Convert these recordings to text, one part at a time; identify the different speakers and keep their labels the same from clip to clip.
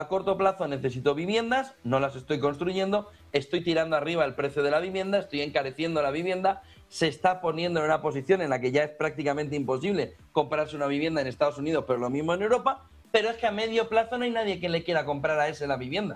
Speaker 1: a corto plazo necesito viviendas, no las estoy construyendo, estoy tirando arriba el precio de la vivienda, estoy encareciendo la vivienda, se está poniendo en una posición en la que ya es prácticamente imposible comprarse una vivienda en Estados Unidos, pero lo mismo en Europa, pero es que a medio plazo no hay nadie que le quiera comprar a ese la vivienda.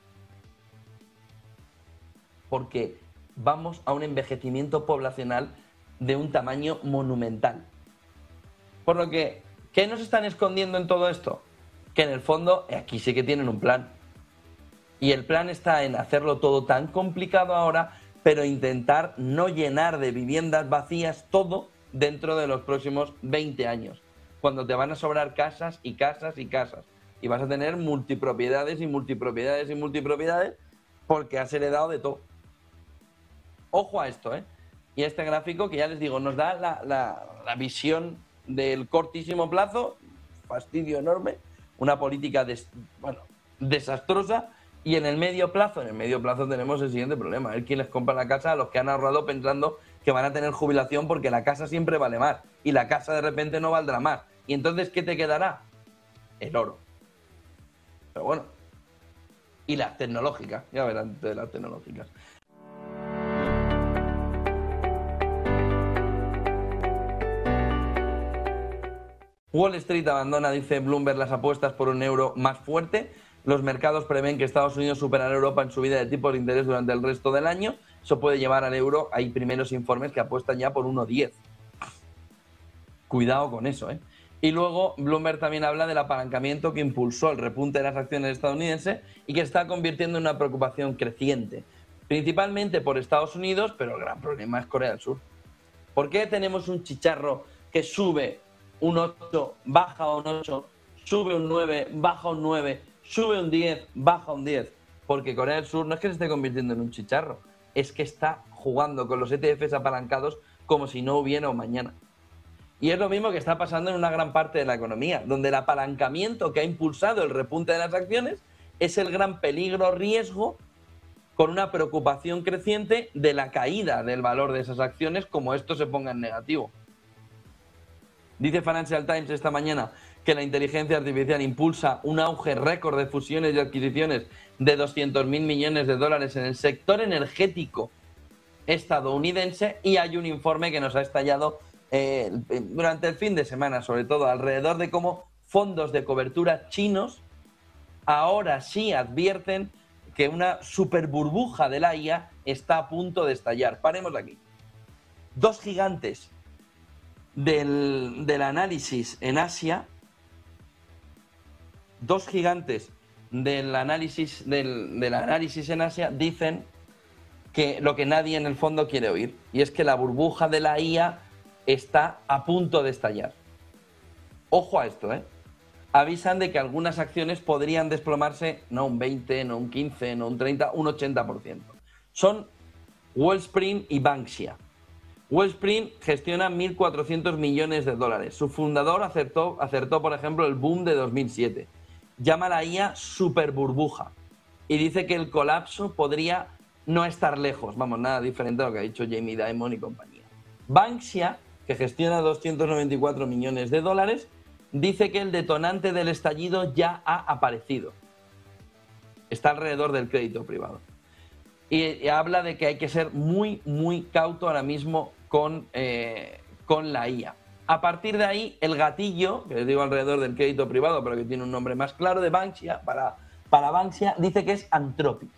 Speaker 1: Porque vamos a un envejecimiento poblacional de un tamaño monumental. Por lo que, ¿qué nos están escondiendo en todo esto? Que en el fondo aquí sí que tienen un plan. Y el plan está en hacerlo todo tan complicado ahora, pero intentar no llenar de viviendas vacías todo dentro de los próximos 20 años, cuando te van a sobrar casas y casas y casas. Y vas a tener multipropiedades y multipropiedades y multipropiedades porque has heredado de todo. Ojo a esto, ¿eh? Y este gráfico que ya les digo, nos da la visión del cortísimo plazo, fastidio enorme, una política desastrosa, y en el medio plazo tenemos el siguiente problema, es quién les compra la casa a los que han ahorrado pensando que van a tener jubilación porque la casa siempre vale más y la casa de repente no valdrá más. Y entonces, ¿qué te quedará? El oro. Pero bueno. Y las tecnológicas, ya verán de las tecnológicas. Wall Street abandona, dice Bloomberg, las apuestas por un euro más fuerte. Los mercados prevén que Estados Unidos superará a Europa en subida de tipos de interés durante el resto del año. Eso puede llevar al euro. Hay primeros informes que apuestan ya por 1,10. Cuidado con eso, ¿eh? Y luego Bloomberg también habla del apalancamiento que impulsó el repunte de las acciones estadounidenses y que está convirtiendo en una preocupación creciente, principalmente por Estados Unidos, pero el gran problema es Corea del Sur. ¿Por qué tenemos un chicharro que sube un 8, baja un 8, sube un 9, baja un 9, sube un 10, baja un 10? Porque Corea del Sur no es que se esté convirtiendo en un chicharro, es que está jugando con los ETFs apalancados como si no hubiera un mañana. Y es lo mismo que está pasando en una gran parte de la economía, donde el apalancamiento que ha impulsado el repunte de las acciones es el gran peligro, riesgo, con una preocupación creciente de la caída del valor de esas acciones como esto se ponga en negativo. Dice Financial Times esta mañana que la inteligencia artificial impulsa un auge récord de fusiones y adquisiciones de 200.000 millones de dólares en el sector energético estadounidense, y hay un informe que nos ha estallado durante el fin de semana, sobre todo alrededor de cómo fondos de cobertura chinos ahora sí advierten que una super burbuja de la IA está a punto de estallar. Paremos aquí. Dos gigantes del análisis en Asia, del análisis en Asia dicen que lo que nadie en el fondo quiere oír, y es que la burbuja de la IA está a punto de estallar. Ojo a esto, ¿eh? Avisan de que algunas acciones podrían desplomarse no un 20, no un 15, no un 30, un 80%. Son Wellspring y Banksia. Wellspring gestiona 1.400 millones de dólares. Su fundador acertó, por ejemplo, el boom de 2007. Llama a la IA super burbuja y dice que el colapso podría no estar lejos. Vamos, nada diferente a lo que ha dicho Jamie Dimon y compañía. Banksia, que gestiona 294 millones de dólares, dice que el detonante del estallido ya ha aparecido. Está alrededor del crédito privado. Y habla de que hay que ser muy, muy cauto ahora mismo con la IA. A partir de ahí, el gatillo, que les digo alrededor del crédito privado, pero que tiene un nombre más claro, de Banksia, para Banksia, dice que es Anthropic.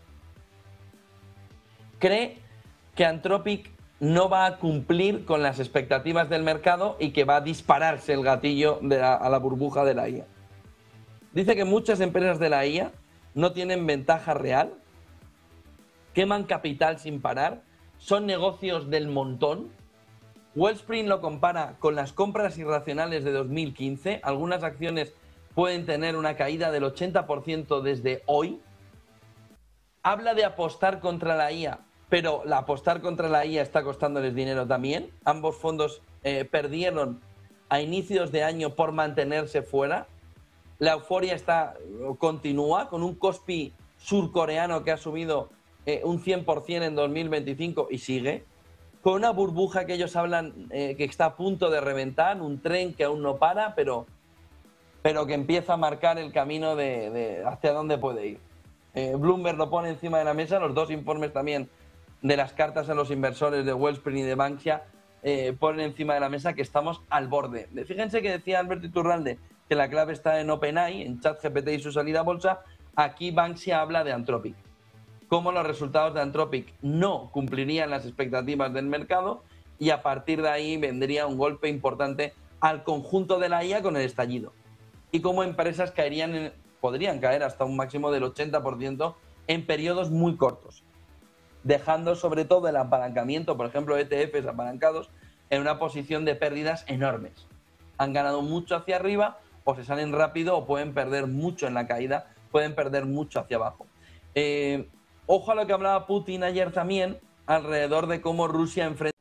Speaker 1: Cree que Anthropic no va a cumplir con las expectativas del mercado y que va a dispararse el gatillo a la burbuja de la IA. Dice que muchas empresas de la IA no tienen ventaja real, queman capital sin parar, son negocios del montón. Wellspring lo compara con las compras irracionales de 2015. Algunas acciones pueden tener una caída del 80% desde hoy. Habla de apostar contra la IA, pero la apostar contra la IA está costándoles dinero también. Ambos fondos perdieron a inicios de año por mantenerse fuera. La euforia continúa con un Kospi surcoreano que ha subido un 100% en 2025 y sigue. Con una burbuja que ellos hablan que está a punto de reventar, un tren que aún no para, pero pero que empieza a marcar el camino hacia dónde puede ir. Bloomberg lo pone encima de la mesa, los dos informes también de las cartas a los inversores de Wellspring y de Banksia ponen encima de la mesa que estamos al borde. Fíjense que decía Alberto Iturralde que la clave está en OpenAI, en ChatGPT y su salida a bolsa. Aquí Banksia habla de Anthropic, cómo los resultados de Anthropic no cumplirían las expectativas del mercado y a partir de ahí vendría un golpe importante al conjunto de la IA con el estallido. Y cómo empresas podrían caer hasta un máximo del 80% en periodos muy cortos, dejando sobre todo el apalancamiento, por ejemplo, ETFs apalancados, en una posición de pérdidas enormes. Han ganado mucho hacia arriba o se salen rápido o pueden perder mucho en la caída, pueden perder mucho hacia abajo. Ojo a lo que hablaba Putin ayer también alrededor de cómo Rusia enfrenta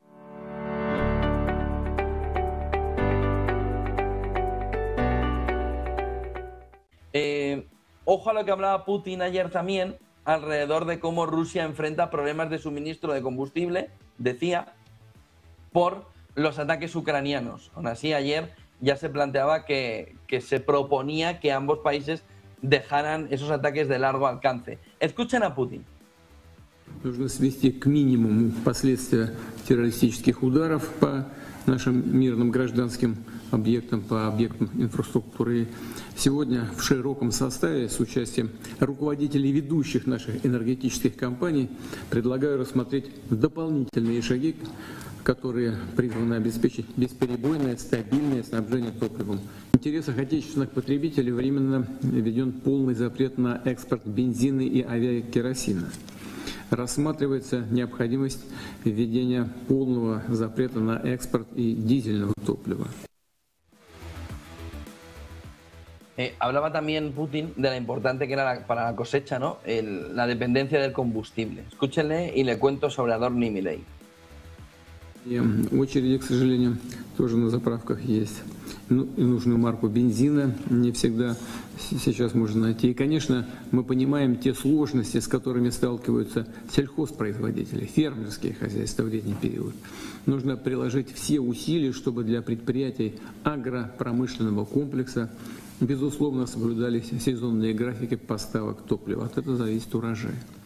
Speaker 1: problemas de suministro de combustible, decía, por los ataques ucranianos. Aún así, ayer ya se planteaba que se proponía que ambos países dejaran esos ataques de largo alcance. Escuchen a Putin.
Speaker 2: Нужно свести к минимуму последствия террористических ударов по нашим мирным гражданским объектам, по объектам инфраструктуры. Сегодня в широком составе с участием руководителей ведущих наших энергетических компаний предлагаю рассмотреть дополнительные шаги, которые призваны обеспечить бесперебойное, стабильное снабжение топливом. В интересах отечественных потребителей временно введен полный запрет на экспорт бензина и авиакеросина. Рассматривается необходимость введения полного запрета на экспорт и дизельного топлива.
Speaker 1: Hablaba también Putin de la importante que era para la cosecha, ¿no? La dependencia del combustible. Escúchenle y le cuento sobre Adorno y Milei.
Speaker 2: Очереди, к сожалению, тоже на заправках есть. И нужную марку бензина не всегда сейчас можно найти. И, конечно, мы понимаем те сложности, с которыми сталкиваются сельхозпроизводители, фермерские хозяйства в летний период. Нужно приложить все усилия, чтобы для предприятий агропромышленного комплекса безусловно соблюдались сезонные графики поставок топлива. От этого зависит урожай.